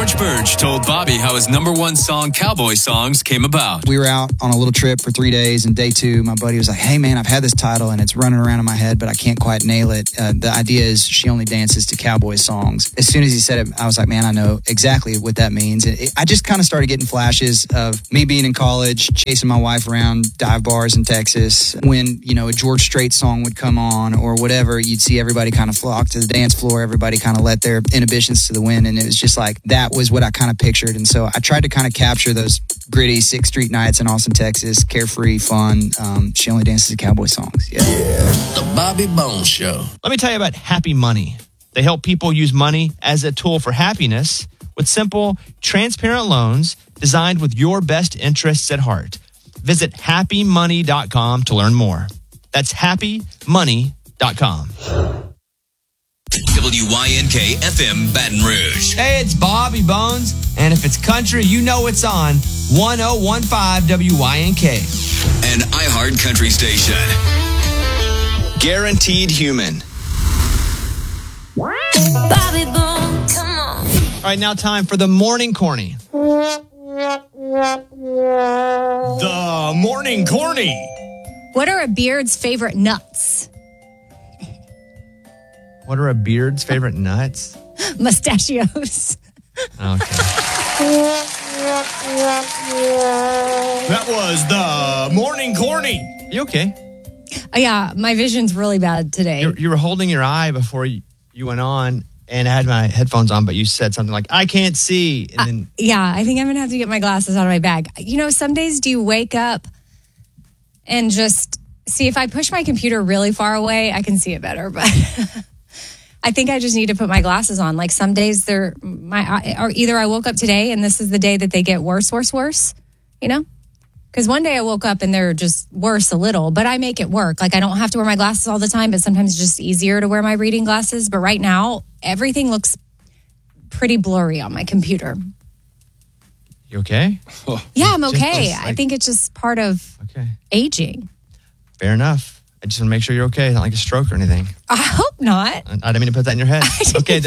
George Birch told Bobby how his number one song, Cowboy Songs, came about. We were out on a little trip for 3 days, and day 2, my buddy was like, hey, man, I've had this title, and it's running around in my head, but I can't quite nail it. The idea is she only dances to cowboy songs. As soon as he said it, I was like, man, I know exactly what that means. I just kind of started getting flashes of me being in college, chasing my wife around dive bars in Texas. When, a George Strait song would come on or whatever, you'd see everybody kind of flock to the dance floor. Everybody kind of let their inhibitions to the wind. And it was just like, that was what I kind of pictured. And so I tried to kind of capture those gritty 6th Street nights in Austin, Texas, carefree, fun. She only dances to cowboy songs. Yeah. The Bobby Bones Show. Let me tell you about Happy Money. They help people use money as a tool for happiness with simple, transparent loans designed with your best interests at heart. Visit happymoney.com to learn more. That's happymoney.com. WYNK FM Baton Rouge. Hey, it's Bobby Bones, and if it's country, you know it's on 1015 WYNK. An iHeart country station. Guaranteed human. Bobby Bones, come on. All right, now time for the morning corny. The morning corny. What are a beard's favorite nuts? What are a beard's favorite nuts? Mustachios. Okay. That was the morning corny. You okay? Yeah, my vision's really bad today. You were holding your eye before you went on, and I had my headphones on, but you said something like, I can't see. And then Yeah, I think I'm going to have to get my glasses out of my bag. Some days do you wake up and just see, if I push my computer really far away, I can see it better. But I think I just need to put my glasses on. Like some days or either I woke up today and this is the day that they get worse. Because one day I woke up and they're just worse a little, but I make it work. Like I don't have to wear my glasses all the time, but sometimes it's just easier to wear my reading glasses. But right now, everything looks pretty blurry on my computer. You okay? Yeah, I'm okay. I think it's just part of aging. Fair enough. I just want to make sure you're okay. It's not like a stroke or anything. I hope not. I didn't mean to put that in your head. Okay.